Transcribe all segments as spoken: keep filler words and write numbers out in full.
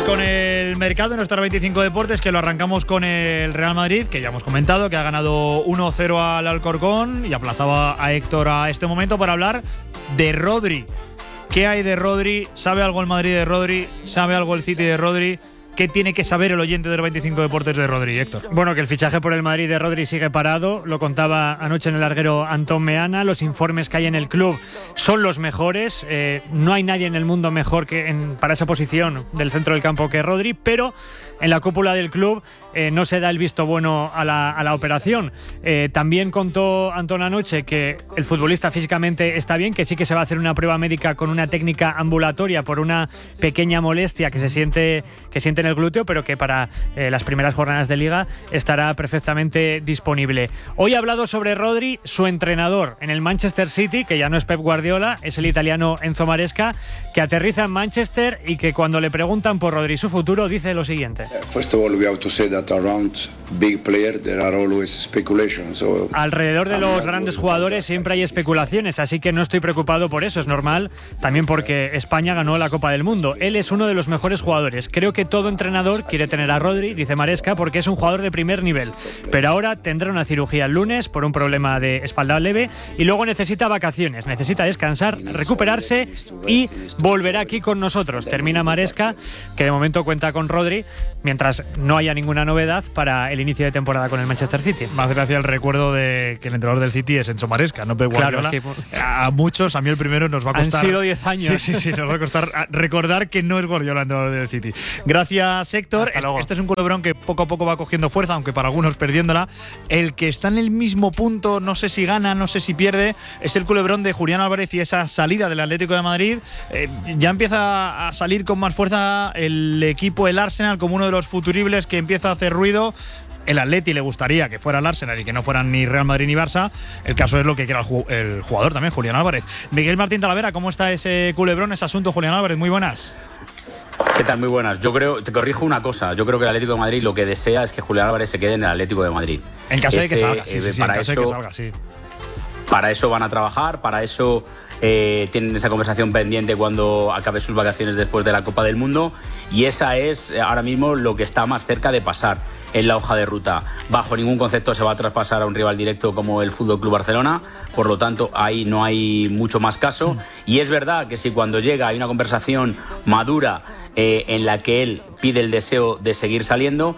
con el mercado en nuestro veinticinco Deportes, que lo arrancamos con el Real Madrid, que ya hemos comentado, que ha ganado uno cero al Alcorcón y aplazaba a Héctor a este momento para hablar de Rodri. ¿Qué hay de Rodri? ¿Sabe algo el Madrid de Rodri? ¿Sabe algo el City de Rodri? ¿Qué tiene que saber el oyente del veinticinco Deportes de Rodri, Héctor? Bueno, que el fichaje por el Madrid de Rodri sigue parado, lo contaba anoche en el larguero Antón Meana. Los informes que hay en el club son los mejores, eh, no hay nadie en el mundo mejor que en, para esa posición del centro del campo que Rodri, pero en la cúpula del club eh, no se da el visto bueno a la, a la operación. Eh, también contó Antón anoche que el futbolista físicamente está bien, que sí que se va a hacer una prueba médica con una técnica ambulatoria por una pequeña molestia que se siente, que siente en el glúteo, pero que para eh, las primeras jornadas de Liga estará perfectamente disponible. Hoy ha hablado sobre Rodri su entrenador en el Manchester City, que ya no es Pep Guardiola, es el italiano Enzo Maresca, que aterriza en Manchester y que cuando le preguntan por Rodri su futuro dice lo siguiente. First of all, we have to say that around big players there are always speculations. So alrededor de los grandes jugadores siempre hay especulaciones, así que no estoy preocupado por eso, es normal, también porque España ganó la Copa del Mundo. Él es uno de los mejores jugadores. Creo que todo entrenador quiere tener a Rodri, dice Maresca, porque es un jugador de primer nivel, pero ahora tendrá una cirugía el lunes por un problema de espalda leve y luego necesita vacaciones, necesita descansar, recuperarse y volverá aquí con nosotros. Termina Maresca, que de momento cuenta con Rodri mientras no haya ninguna novedad para el inicio de temporada con el Manchester City. Más gracia el recuerdo de que el entrenador del City es Enzo Maresca, no Pep Guardiola. Claro, es que... A muchos, a mí el primero nos va a costar. Han sido diez años. Sí, sí, sí, nos va a costar recordar que no es Guardiola el entrenador del City. Gracias, Héctor. Este, este es un culebrón que poco a poco va cogiendo fuerza, aunque para algunos perdiéndola. El que está en el mismo punto, no sé si gana, no sé si pierde, es el culebrón de Julián Álvarez y esa salida del Atlético de Madrid. Eh, ya empieza a salir con más fuerza el equipo, el Arsenal, como uno de los futuribles que empieza a hacer ruido. El Atleti le gustaría que fuera el Arsenal y que no fueran ni Real Madrid ni Barça. El caso es lo que quiera el jugador también, Julián Álvarez. Miguel Martín Talavera, ¿cómo está ese culebrón, ese asunto, Julián Álvarez? Muy buenas. ¿Qué tal? Muy buenas. Yo creo, te corrijo una cosa. Yo creo que el Atlético de Madrid lo que desea es que Julián Álvarez se quede en el Atlético de Madrid. En caso Ese, de que salga, sí, eh, sí, sí, para en caso eso, de que salga, sí. Para eso van a trabajar, para eso eh, tienen esa conversación pendiente cuando acabe sus vacaciones después de la Copa del Mundo, y esa es eh, ahora mismo lo que está más cerca de pasar en la hoja de ruta. Bajo ningún concepto se va a traspasar a un rival directo como el Fútbol Club Barcelona, por lo tanto ahí no hay mucho más caso. Y es verdad que si cuando llega hay una conversación madura eh, en la que él pide el deseo de seguir saliendo,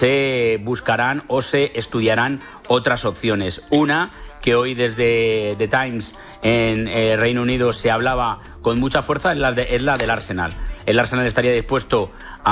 se buscarán o se estudiarán otras opciones. Una que hoy desde The Times en eh, Reino Unido se hablaba con mucha fuerza es la, de, es la del Arsenal. El Arsenal estaría dispuesto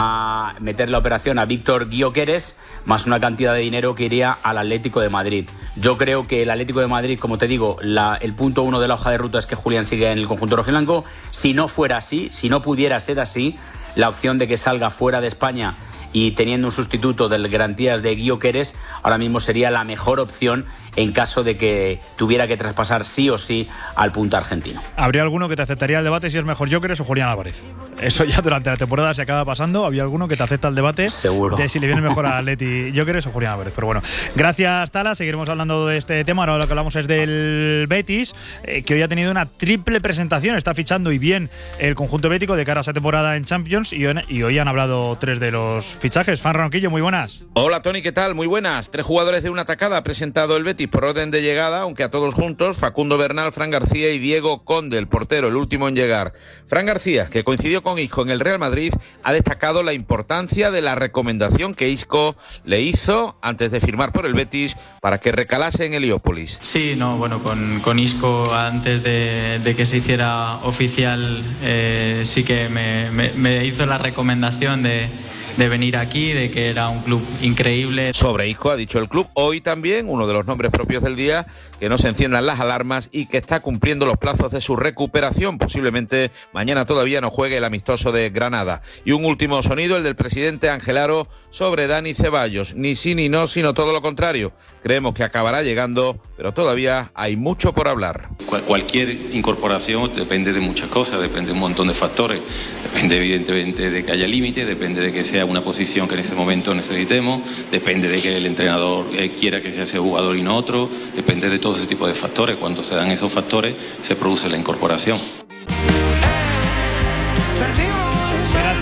a meter la operación a Víctor Gyökeres más una cantidad de dinero que iría al Atlético de Madrid. Yo creo que el Atlético de Madrid, como te digo, la, el punto uno de la hoja de ruta es que Julián siga en el conjunto rojiblanco. Si no fuera así, si no pudiera ser así, la opción de que salga fuera de España y teniendo un sustituto de garantías de Gyökeres, ahora mismo sería la mejor opción en caso de que tuviera que traspasar sí o sí al punta argentino. ¿Habría alguno que te aceptaría el debate si es mejor Gyökeres o Julián Álvarez? Eso ya durante la temporada se acaba pasando. ¿Había alguno que te acepta el debate? Seguro. De si le viene mejor a Atleti Gyökeres o Julián Álvarez. Pero bueno, gracias Tala, seguiremos hablando de este tema. Ahora lo que hablamos es del Betis, eh, que hoy ha tenido una triple presentación. Está fichando y bien el conjunto bético de cara a esa temporada en Champions, y hoy, y hoy han hablado tres de los fichajes. Fran Ronquillo, muy buenas. Hola Tony, ¿qué tal? Muy buenas. Tres jugadores de una tacada ha presentado el Betis por orden de llegada, aunque a todos juntos: Facundo Bernal, Fran García y Diego Conde, el portero, el último en llegar. Fran García, que coincidió con Isco en el Real Madrid, ha destacado la importancia de la recomendación que Isco le hizo antes de firmar por el Betis para que recalase en Heliópolis. Sí, no, bueno, con, con Isco antes de, de que se hiciera oficial, eh, sí que me, me, me hizo la recomendación de de venir aquí, de que era un club increíble. Sobre Isco ha dicho el club hoy también, uno de los nombres propios del día, que no se enciendan las alarmas y que está cumpliendo los plazos de su recuperación. Posiblemente mañana todavía no juegue el amistoso de Granada. Y un último sonido, el del presidente Ángel Aro sobre Dani Ceballos. Ni sí ni no, sino todo lo contrario. Creemos que acabará llegando, pero todavía hay mucho por hablar. Cual, cualquier incorporación depende de muchas cosas, depende de un montón de factores. Depende evidentemente de que haya límite, depende de que sea una posición que en ese momento necesitemos, depende de que el entrenador eh, quiera que sea ese jugador y no otro, depende de todo ese tipo de factores. Cuando se dan esos factores se produce la incorporación.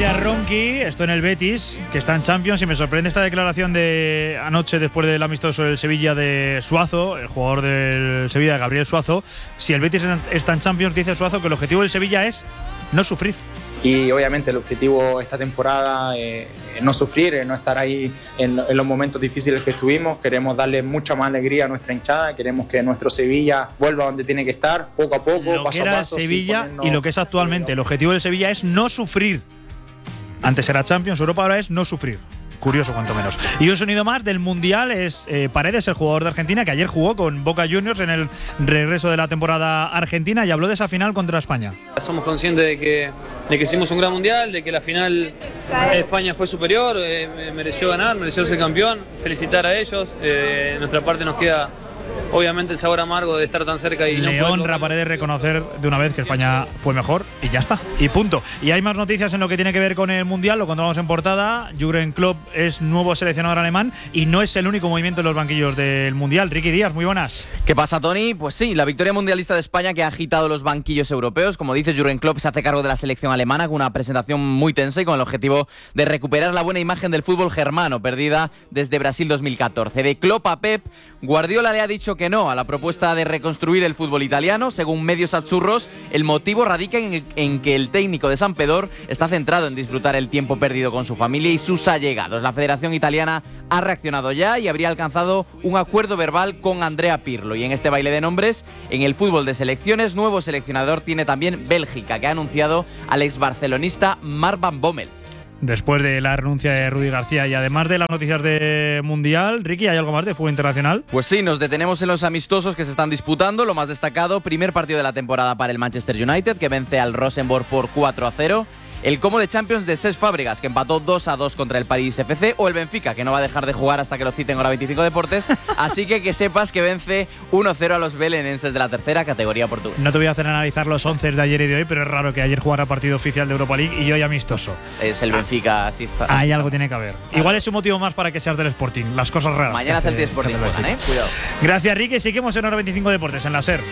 Gracias, Ronqui. Esto en el Betis, que está en Champions, y me sorprende esta declaración de anoche después del amistoso del Sevilla de Suazo, el jugador del Sevilla, Gabriel Suazo. Si el Betis está en Champions, dice Suazo que el objetivo del Sevilla es no sufrir. Y obviamente el objetivo esta temporada es no sufrir, es no estar ahí en, en los momentos difíciles que estuvimos. Queremos darle mucha más alegría a nuestra hinchada, queremos que nuestro Sevilla vuelva donde tiene que estar, poco a poco, lo paso que era a paso. Sevilla y lo que es actualmente. El objetivo del Sevilla es no sufrir. Antes era Champions, Europa, ahora es no sufrir. Curioso, cuanto menos. Y un sonido más del Mundial es eh, Paredes, el jugador de Argentina, que ayer jugó con Boca Juniors en el regreso de la temporada argentina y habló de esa final contra España. Somos conscientes de que, de que hicimos un gran Mundial, de que la final España fue superior, eh, mereció ganar, mereció ser campeón. Felicitar a ellos. Eh, nuestra parte nos queda obviamente el sabor amargo de estar tan cerca y Le no honra a Paredes reconocer de una vez que España fue mejor y ya está, y punto. Y hay más noticias en lo que tiene que ver con el Mundial, lo contamos en portada. Jürgen Klopp es nuevo seleccionador alemán y no es el único movimiento en los banquillos del Mundial. Ricky Díaz, muy buenas. ¿Qué pasa, Tony? Pues sí, la victoria mundialista de España que ha agitado los banquillos europeos. Como dices, Jürgen Klopp se hace cargo de la selección alemana con una presentación muy tensa y con el objetivo de recuperar la buena imagen del fútbol germano, perdida desde Brasil dos mil catorce. De Klopp a Pep, Guardiola le ha dicho que no a la propuesta de reconstruir el fútbol italiano. Según medios azzurros, el motivo radica en, en que el técnico de Sampdoria está centrado en disfrutar el tiempo perdido con su familia y sus allegados. La Federación Italiana ha reaccionado ya y habría alcanzado un acuerdo verbal con Andrea Pirlo. Y en este baile de nombres, en el fútbol de selecciones, nuevo seleccionador tiene también Bélgica, que ha anunciado al ex barcelonista Marc Van Bommel. Después de la renuncia de Rudy García y además de las noticias de Mundial, Ricky, ¿hay algo más de fútbol internacional? Pues sí, nos detenemos en los amistosos que se están disputando. Lo más destacado, primer partido de la temporada para el Manchester United, que vence al Rosenborg por cuatro a cero. El Como de Champions de Cesc Fábregas, que empató dos a dos contra el París F C, o el Benfica, que no va a dejar de jugar hasta que lo citen Hora veinticinco Deportes, así que que sepas que vence uno cero a los belenenses de la tercera categoría portuguesa. No te voy a hacer analizar los once de ayer y de hoy, pero es raro que ayer jugara partido oficial de Europa League y hoy amistoso. Es el Benfica, así está. Hay algo tiene que haber. Igual es un motivo más para que seas del Sporting, las cosas raras. Mañana hace el Sporting, juegan, ¿eh? Cuidado. Gracias, Ricky. Seguimos en Hora veinticinco Deportes, en la SER.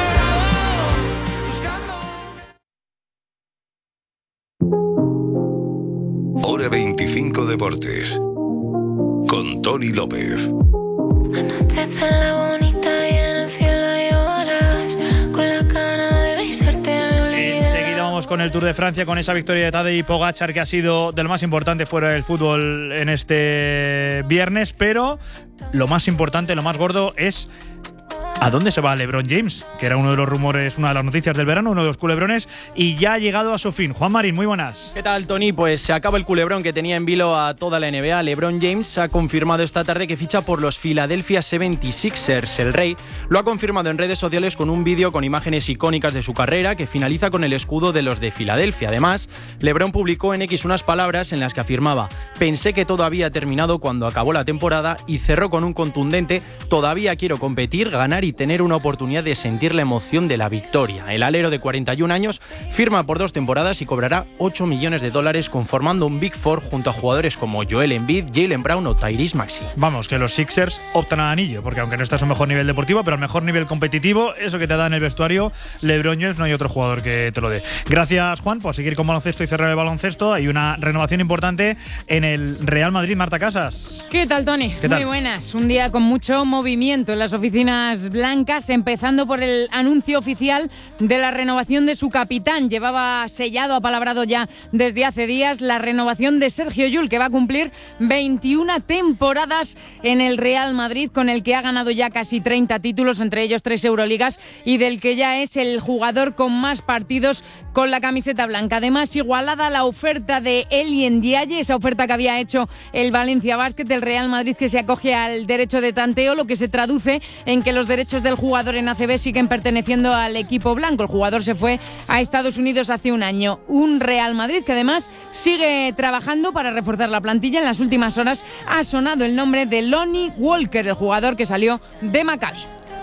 Hora veinticinco Deportes con Tony López. Anochece la bonita y en el cielo hay olas, con la gana de besarte me olvidé. Enseguida vamos con el Tour de Francia, con esa victoria de Tadej Pogačar, que ha sido de lo más importante fuera del fútbol en este viernes, pero lo más importante, lo más gordo es ¿a dónde se va LeBron James? Que era uno de los rumores, una de las noticias del verano, uno de los culebrones, y ya ha llegado a su fin. Juan Marín, muy buenas. ¿Qué tal, Tony? Pues se acaba el culebrón que tenía en vilo a toda la N B A. LeBron James ha confirmado esta tarde que ficha por los Philadelphia setenta y seis ers. El Rey lo ha confirmado en redes sociales con un vídeo con imágenes icónicas de su carrera que finaliza con el escudo de los de Filadelfia. Además, LeBron publicó en X unas palabras en las que afirmaba: pensé que todo había terminado cuando acabó la temporada, y cerró con un contundente: todavía quiero competir, ganar y tener una oportunidad de sentir la emoción de la victoria. El alero de cuarenta y un años firma por dos temporadas y cobrará ocho millones de dólares, conformando un Big Four junto a jugadores como Joel Embiid, Jaylen Brown o Tyrese Maxey. Vamos, que los Sixers optan al anillo, porque aunque no está a su mejor nivel deportivo, pero al mejor nivel competitivo, eso que te da en el vestuario LeBron James, no hay otro jugador que te lo dé. Gracias, Juan, por seguir con baloncesto y cerrar el baloncesto. Hay una renovación importante en el Real Madrid. Marta Casas. ¿Qué tal, Tony? ¿Qué tal? Muy buenas. Un día con mucho movimiento en las oficinas blancas, empezando por el anuncio oficial de la renovación de su capitán. Llevaba sellado, apalabrado ya desde hace días, la renovación de Sergio Llull, que va a cumplir veintiuna temporadas en el Real Madrid, con el que ha ganado ya casi treinta títulos, entre ellos tres Euroligas, y del que ya es el jugador con más partidos con la camiseta blanca. Además, igualada la oferta de Elie Ndiaye, esa oferta que había hecho el Valencia Basket, del Real Madrid, que se acoge al derecho de tanteo, lo que se traduce en que los derechos del jugador en A C B siguen perteneciendo al equipo blanco. El jugador se fue a Estados Unidos hace un año. Un Real Madrid que además sigue trabajando para reforzar la plantilla. En las últimas horas ha sonado el nombre de Lonnie Walker, el jugador que salió de Maccabi.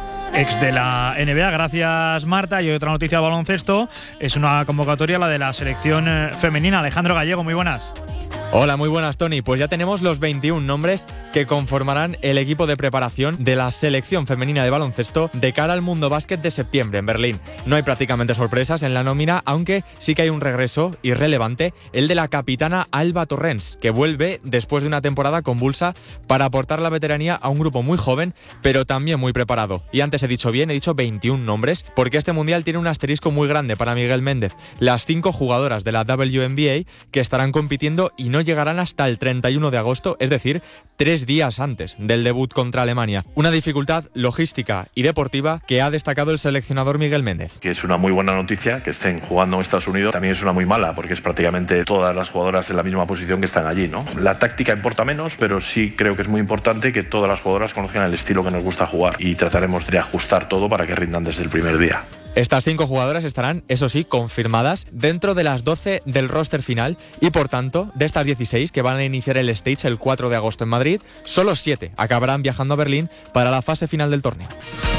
Ex de la N B A, gracias, Marta. Y otra noticia de baloncesto, es una convocatoria, la de la selección femenina. Alejandro Gallego, muy buenas. Hola, muy buenas, Tony. Pues ya tenemos los veintiún nombres que conformarán el equipo de preparación de la selección femenina de baloncesto de cara al Mundo Básquet de septiembre en Berlín. No hay prácticamente sorpresas en la nómina, aunque sí que hay un regreso irrelevante, el de la capitana Alba Torrens, que vuelve después de una temporada convulsa para aportar la veteranía a un grupo muy joven, pero también muy preparado. Y antes he dicho bien, he dicho veintiún nombres, porque este mundial tiene un asterisco muy grande para Miguel Méndez. Las cinco jugadoras de la W N B A que estarán compitiendo y no llegarán hasta el treinta y uno de agosto, es decir, tres días antes del debut contra Alemania. Una dificultad logística y deportiva que ha destacado el seleccionador Miguel Méndez. Que es una muy buena noticia que estén jugando en Estados Unidos, también es una muy mala porque es prácticamente todas las jugadoras en la misma posición que están allí, ¿no? La táctica importa menos, pero sí creo que es muy importante que todas las jugadoras conozcan el estilo que nos gusta jugar y trataremos de ajustar todo para que rindan desde el primer día. Estas cinco jugadoras estarán, eso sí, confirmadas dentro de las doce del roster final y, por tanto, de estas dieciséis que van a iniciar el stage el cuatro de agosto en Madrid, solo siete acabarán viajando a Berlín para la fase final del torneo.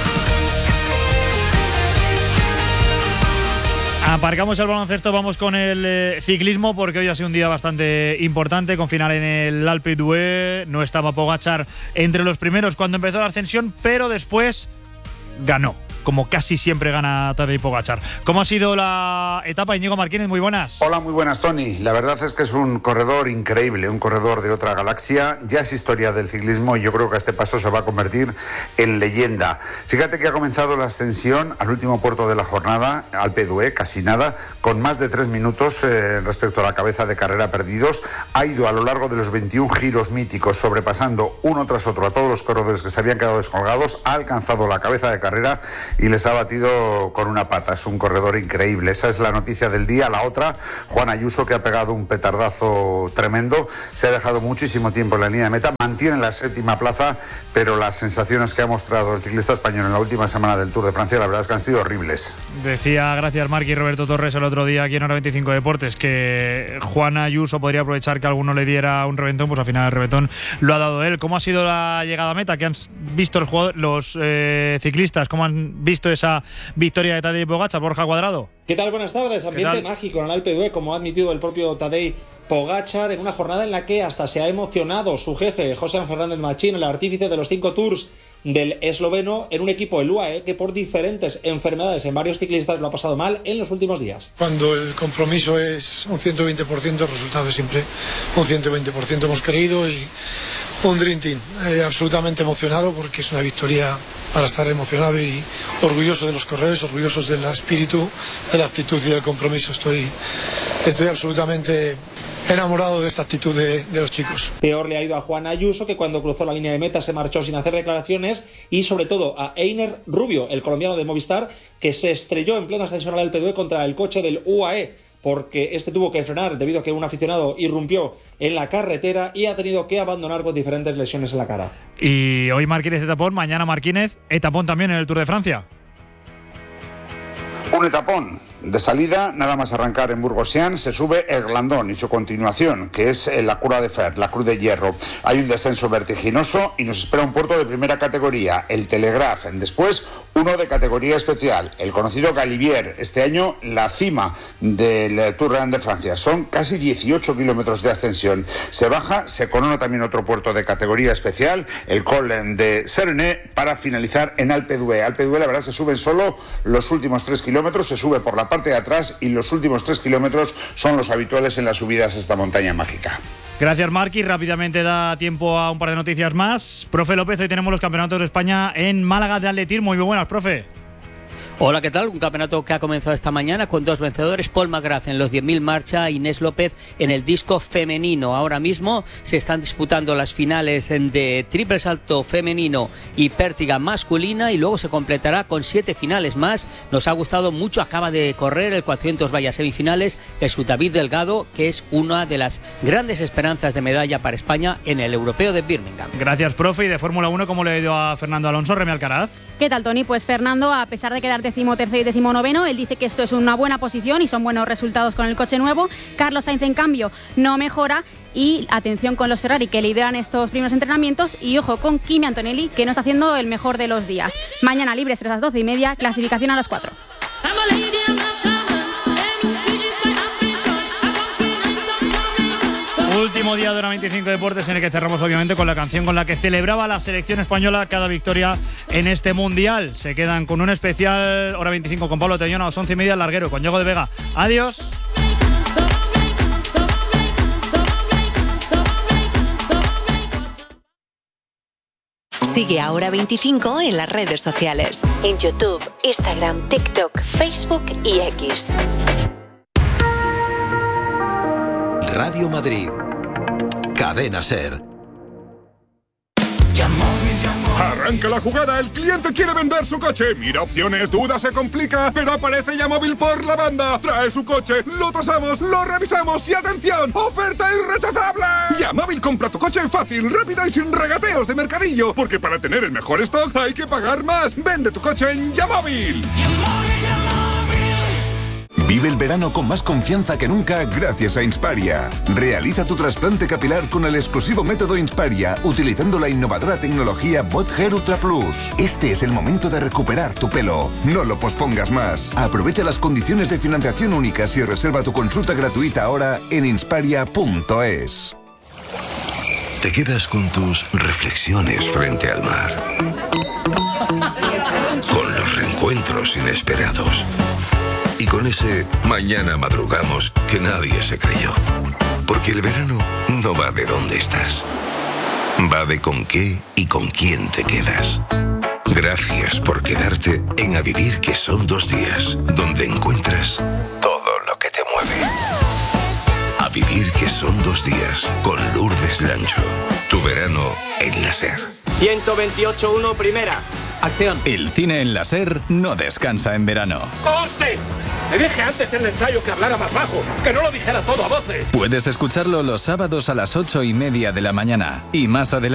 Aparcamos el baloncesto, vamos con el eh, ciclismo, porque hoy ha sido un día bastante importante, con final en el Alpe d'Huez. No estaba Pogačar entre los primeros cuando empezó la ascensión, pero después ganó, como casi siempre gana Tadej Pogačar. ¿Cómo ha sido la etapa, Íñigo Martínez? Muy buenas. Hola, muy buenas, Tony. La verdad es que es un corredor increíble, un corredor de otra galaxia. Ya es historia del ciclismo y yo creo que a este paso se va a convertir en leyenda. Fíjate que ha comenzado la ascensión al último puerto de la jornada, Alpe d'Huez, casi nada, con más de tres minutos eh, respecto a la cabeza de carrera perdidos. Ha ido a lo largo de los veintiún giros míticos, sobrepasando uno tras otro a todos los corredores que se habían quedado descolgados. Ha alcanzado la cabeza de carrera y les ha batido con una pata. Es un corredor increíble. Esa es la noticia del día. La otra, Juan Ayuso, que ha pegado un petardazo tremendo. Se ha dejado muchísimo tiempo en la línea de meta. Mantiene la séptima plaza, pero las sensaciones que ha mostrado el ciclista español en la última semana del Tour de Francia, la verdad es que han sido horribles. Decía, gracias Marc y Roberto Torres el otro día aquí en Hora veinticinco Deportes, que Juan Ayuso podría aprovechar que alguno le diera un reventón, pues al final el reventón lo ha dado él. ¿Cómo ha sido la llegada a meta? ¿Qué han visto los, jugadores, los eh, ciclistas? ¿Cómo han visto esa victoria de Tadej Pogačar? Borja Cuadrado. ¿Qué tal? Buenas tardes. Ambiente mágico en el Alpe d'Huez, como ha admitido el propio Tadej Pogačar, en una jornada en la que hasta se ha emocionado su jefe, José Fernández Machín, el artífice de los cinco Tours del esloveno, en un equipo, el U A E, que por diferentes enfermedades en varios ciclistas lo ha pasado mal en los últimos días. Cuando el compromiso es un ciento veinte por ciento, el resultado es siempre un ciento veinte por ciento. Hemos creído y un Dream Team. Eh, absolutamente emocionado porque es una victoria para estar emocionado y orgulloso de los corredores, orgullosos del espíritu, de la actitud y del compromiso. Estoy, estoy absolutamente enamorado de esta actitud de, de los chicos. Peor le ha ido a Juan Ayuso, que cuando cruzó la línea de meta se marchó sin hacer declaraciones, y sobre todo a Einer Rubio, el colombiano de Movistar, que se estrelló en plena ascensión al Alpe d'Huez contra el coche del U A E, porque este tuvo que frenar debido a que un aficionado irrumpió en la carretera y ha tenido que abandonar con diferentes lesiones en la cara. Y hoy Martínez etapón, mañana Martínez etapón también en el Tour de Francia. Un etapón. De salida, nada más arrancar en Burgosian, se sube el Glandón y su continuación, que es la Cura de Fer, la Cruz de Hierro. Hay un descenso vertiginoso y nos espera un puerto de primera categoría, el Telegraph. Después, uno de categoría especial, el conocido Galibier. Este año, la cima del Tour de Francia. Son casi dieciocho kilómetros de ascensión. Se baja, se corona también otro puerto de categoría especial, el Col de Serené, para finalizar en Alpe d'Huez. Alpe d'Huez, la verdad, se suben solo los últimos tres kilómetros, se sube por la parte de atrás y los últimos tres kilómetros son los habituales en las subidas a esta montaña mágica. Gracias, Marqui. Rápidamente da tiempo a un par de noticias más. Profe López, hoy tenemos los campeonatos de España en Málaga de atletismo. Muy buenas, profe. Hola, ¿qué tal? Un campeonato que ha comenzado esta mañana con dos vencedores, Paul McGrath en los diez mil marcha, Inés López en el disco femenino. Ahora mismo se están disputando las finales de triple salto femenino y pértiga masculina, y luego se completará con siete finales más. Nos ha gustado mucho, acaba de correr el cuatrocientos vallas semifinales Jesús David Delgado, que es una de las grandes esperanzas de medalla para España en el Europeo de Birmingham. Gracias, profe. Y de Fórmula uno, ¿cómo le ha ido a Fernando Alonso? Remy Alcaraz. ¿Qué tal, Tony? Pues Fernando, a pesar de quedar decimotercero y decimonoveno, él dice que esto es una buena posición y son buenos resultados con el coche nuevo. Carlos Sainz, en cambio, no mejora. Y atención con los Ferrari, que lideran estos primeros entrenamientos, y ojo con Kimi Antonelli, que no está haciendo el mejor de los días. Mañana libres tras las doce y media, clasificación a las cuatro. Último día de Hora veinticinco Deportes, en el que cerramos obviamente con la canción con la que celebraba la selección española cada victoria en este Mundial. Se quedan con un especial Hora veinticinco con Pablo Tellón a las once y media, larguero con Diego de Vega. Adiós. Sigue a Hora veinticinco en las redes sociales. En YouTube, Instagram, TikTok, Facebook y X. Radio Madrid. Cadena SER. Arranca la jugada, el cliente quiere vender su coche. Mira opciones, duda, se complica, pero aparece Yamóvil por la banda. Trae su coche, lo tasamos, lo revisamos y ¡atención! ¡Oferta irrechazable! Yamóvil compra tu coche fácil, rápido y sin regateos de mercadillo. Porque para tener el mejor stock hay que pagar más. Vende tu coche en Yamóvil. Vive el verano con más confianza que nunca gracias a Insparia. Realiza tu trasplante capilar con el exclusivo método Insparia, utilizando la innovadora tecnología Bot Hair Ultra Plus. Este es el momento de recuperar tu pelo. No lo pospongas más. Aprovecha las condiciones de financiación únicas y reserva tu consulta gratuita ahora en insparia punto es. Te quedas con tus reflexiones frente al mar. Con los reencuentros inesperados. Y con ese mañana madrugamos que nadie se creyó. Porque el verano no va de dónde estás. Va de con qué y con quién te quedas. Gracias por quedarte en A Vivir, que son dos días, donde encuentras todo lo que te mueve. A Vivir, que son dos días, con Lourdes Lancho. Tu verano en la SER. ciento veintiocho punto uno primera. Acción. El cine en la SER no descansa en verano. ¡Coste! Le dije antes en el ensayo que hablara más bajo, que no lo dijera todo a voces. Puedes escucharlo los sábados a las ocho y media de la mañana y más adelante.